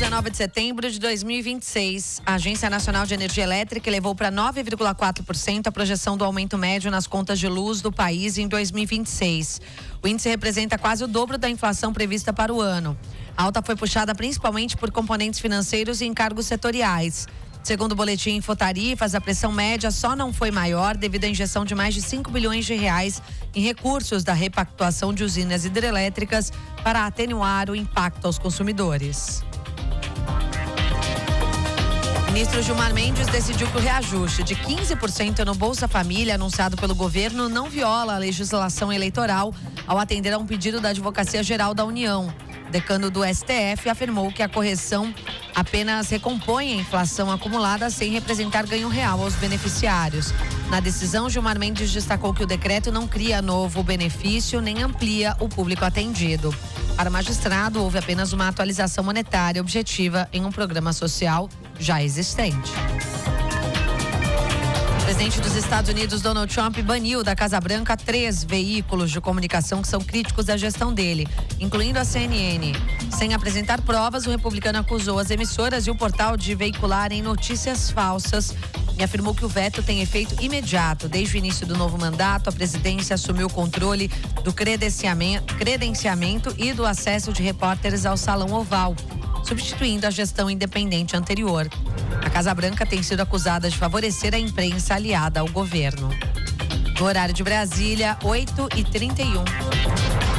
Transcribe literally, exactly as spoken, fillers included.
dezenove de setembro de dois mil e vinte e seis, a Agência Nacional de Energia Elétrica elevou para nove vírgula quatro por cento a projeção do aumento médio nas contas de luz do país em dois mil e vinte e seis. O índice representa quase o dobro da inflação prevista para o ano. A alta foi puxada principalmente por componentes financeiros e encargos setoriais. Segundo o boletim Infotarifas, a pressão média só não foi maior devido à injeção de mais de cinco bilhões de reais em recursos da repactuação de usinas hidrelétricas para atenuar o impacto aos consumidores. O ministro Gilmar Mendes decidiu que o reajuste de quinze por cento no Bolsa Família anunciado pelo governo não viola a legislação eleitoral ao atender a um pedido da Advocacia Geral da União. O decano do S T F afirmou que a correção apenas recompõe a inflação acumulada sem representar ganho real aos beneficiários. Na decisão, Gilmar Mendes destacou que o decreto não cria novo benefício nem amplia o público atendido. Para o magistrado, houve apenas uma atualização monetária objetiva em um programa social já existente. O presidente dos Estados Unidos, Donald Trump, baniu da Casa Branca três veículos de comunicação que são críticos da gestão dele, incluindo a C N N. Sem apresentar provas, o republicano acusou as emissoras e o portal de veicularem notícias falsas e afirmou que o veto tem efeito imediato. Desde o início do novo mandato, a presidência assumiu o controle do credenciamento, credenciamento e do acesso de repórteres ao Salão Oval, substituindo a gestão independente anterior. A Casa Branca tem sido acusada de favorecer a imprensa aliada ao governo. No horário de Brasília, oito e trinta e um.